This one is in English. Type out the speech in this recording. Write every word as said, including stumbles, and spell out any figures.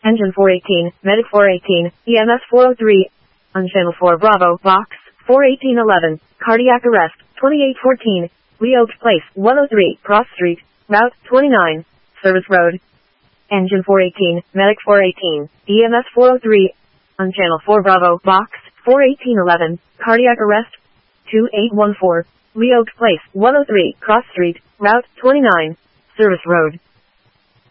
Engine four eighteen, Medic four eighteen, E M S four oh three, on Channel four Bravo, Box four eighteen eleven, cardiac arrest, twenty-eight fourteen, Lee Oaks Place, one oh three, Cross Street, Route twenty-nine, Service Road. Engine four eighteen, Medic four eighteen, E M S four oh three, on Channel four Bravo, Box four eighteen eleven, cardiac arrest, two eight one four, Lee Oaks Place, one oh three, Cross Street, Route twenty-nine, Service Road.